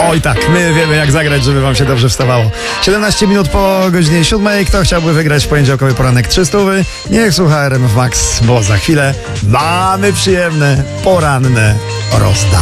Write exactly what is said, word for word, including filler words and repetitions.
Oj tak, my wiemy jak zagrać, żeby wam się dobrze wstawało. siedemnaście minut po godzinie siódmej. Kto chciałby wygrać poniedziałkowy poranek trzysta? Niech słucha R M F Max, bo za chwilę mamy przyjemne poranne rozdanie.